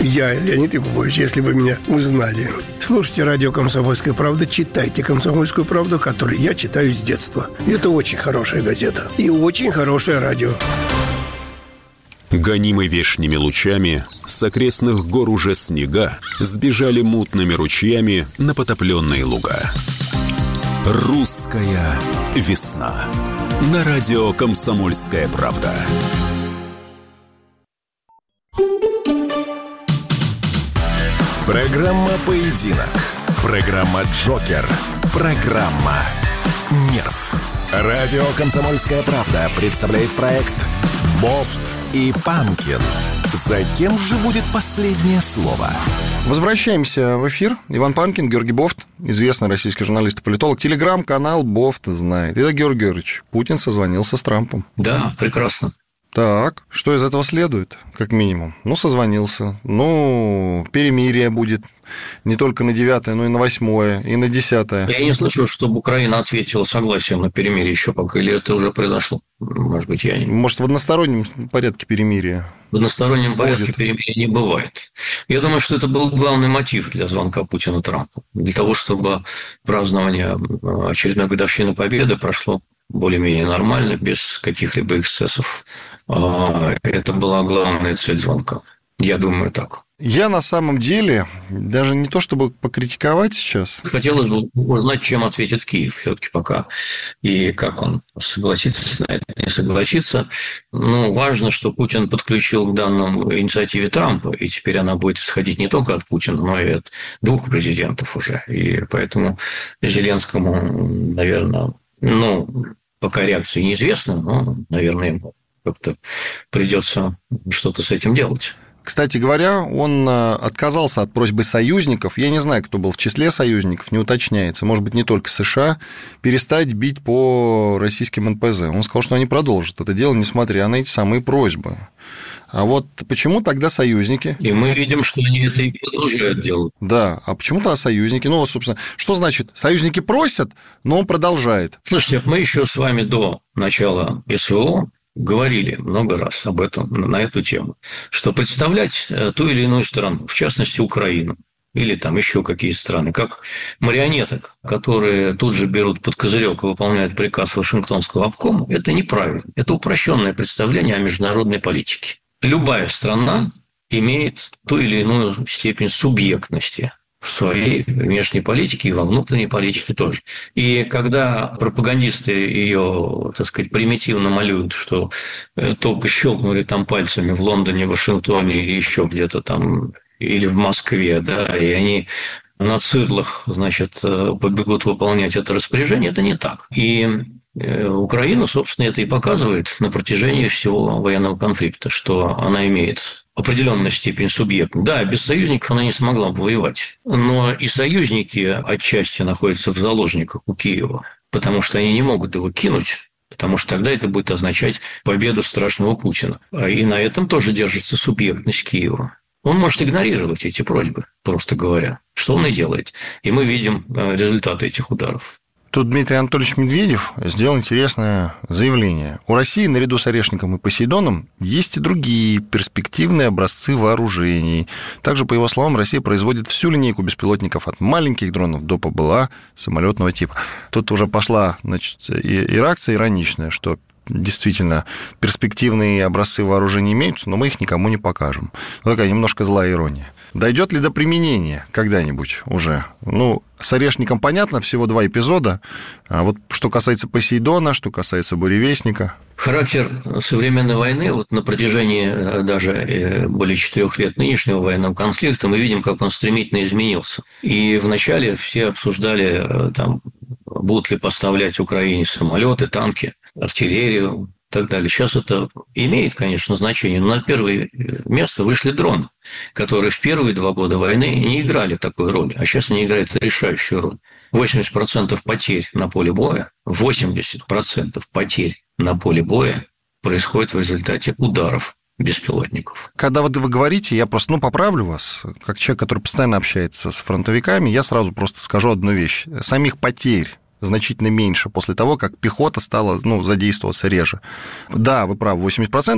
Я, Леонид Якубович, если вы меня узнали. Слушайте радио «Комсомольская правда», читайте «Комсомольскую правду», которую я читаю с детства. Это очень хорошая газета и очень хорошее радио. Гонимы вешними лучами, с окрестных гор уже снега сбежали мутными ручьями на потопленные луга. Русская весна. На радио «Комсомольская правда». Программа «Поединок». Программа «Джокер». Программа «Нерв». Радио «Комсомольская правда» представляет проект «Бофт и Панкин». За кем же будет последнее слово? Возвращаемся в эфир. Иван Панкин, Георгий Бофт, известный российский журналист и политолог. Телеграм-канал «Бофт знает». Итак, Георгий Георгиевич, Путин созвонился с Трампом. Да, прекрасно. Так, что из этого следует, как минимум? Созвонился. Перемирие будет не только на 9-е, но и на 8-е, и на 10-е. Я не слышал, чтобы Украина ответила согласием на перемирие еще пока, или это уже произошло? Может быть, я не... Может, в одностороннем порядке перемирия? В одностороннем порядке перемирия не бывает. Я думаю, что это был главный мотив для звонка Путина Трампу. Для того, чтобы празднование очередной годовщины Победы прошло более-менее нормально, без каких-либо эксцессов. Это была главная цель звонка. Я думаю, так. Я на самом деле, даже не то чтобы покритиковать сейчас. Хотелось бы узнать, чем ответит Киев все-таки пока, и как он согласится на это, не согласится. Важно, что Путин подключил к данному инициативе Трампа, и теперь она будет исходить не только от Путина, но и от двух президентов уже. И поэтому Зеленскому, наверное, пока реакции неизвестна, но, наверное, ему как-то придется что-то с этим делать. Кстати говоря, он отказался от просьбы союзников, я не знаю, кто был в числе союзников, не уточняется, может быть, не только США, перестать бить по российским НПЗ. Он сказал, что они продолжат это дело, несмотря на эти самые просьбы. А вот почему тогда союзники? И мы видим, что они это и продолжают делать. Да, а почему-то союзники? Собственно, что значит? Союзники просят, но он продолжает. Слушайте, мы еще с вами до начала СВО говорили много раз об этом, на эту тему, что представлять ту или иную страну, в частности, Украину, или там еще какие-то страны, как марионеток, которые тут же берут под козырек и выполняют приказ Вашингтонского обкома, это неправильно. Это упрощенное представление о международной политике. Любая страна имеет ту или иную степень субъектности в своей внешней политике и во внутренней политике тоже. И когда пропагандисты ее, так сказать, примитивно малюют, что только щелкнули там пальцами в Лондоне, Вашингтоне и еще где-то там, или в Москве, да, и они на цирлах, значит, побегут выполнять это распоряжение, это не так. И Украина, собственно, это и показывает на протяжении всего военного конфликта, что она имеет определенную степень субъектности. Да, без союзников она не смогла бы воевать. Но и союзники отчасти находятся в заложниках у Киева, потому что они не могут его кинуть, потому что тогда это будет означать победу страшного Путина. И на этом тоже держится субъектность Киева. Он может игнорировать эти просьбы, просто говоря, что он и делает. И мы видим результаты этих ударов. Тут Дмитрий Анатольевич Медведев сделал интересное заявление. У России наряду с Орешником и Посейдоном есть и другие перспективные образцы вооружений. Также, по его словам, Россия производит всю линейку беспилотников от маленьких дронов до ПБЛА самолетного типа. Тут уже пошла, значит, и реакция ироничная, что действительно перспективные образцы вооружений имеются, но мы их никому не покажем. Такая немножко злая ирония. Дойдет ли до применения когда-нибудь уже? С Орешником понятно, всего 2 эпизода. А вот что касается Посейдона, что касается Буревестника. Характер современной войны, на протяжении даже более 4 лет нынешнего военного конфликта, мы видим, как он стремительно изменился. И вначале все обсуждали, будут ли поставлять Украине самолеты, танки, артиллерию и так далее. Сейчас это имеет, конечно, значение, но на первое место вышли дроны, которые в первые 2 года войны не играли такой роли, а сейчас они играют решающую роль. 80% потерь на поле боя, 80% потерь на поле боя происходит в результате ударов беспилотников. Когда вы говорите, я просто поправлю вас, как человек, который постоянно общается с фронтовиками, я сразу просто скажу одну вещь. Самих потерь значительно меньше после того, как пехота стала задействоваться реже. Да, вы правы, 80%,